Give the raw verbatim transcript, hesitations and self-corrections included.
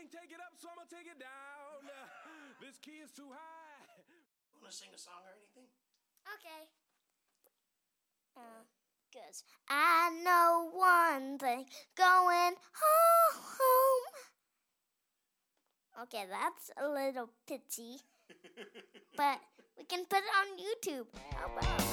can't take it up, so I'm gonna take it down. This key is too high. You wanna sing a song or anything? Okay. Uh, Cause I know one thing, going home. Okay, that's a little pitchy, but we can put it on YouTube. How about?